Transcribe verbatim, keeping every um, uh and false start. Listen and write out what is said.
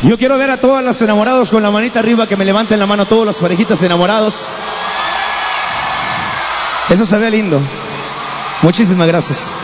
Yo quiero ver a todos los enamorados con la manita arriba, que me levanten la mano todos los parejitas de enamorados. Eso se ve lindo. Muchísimas gracias.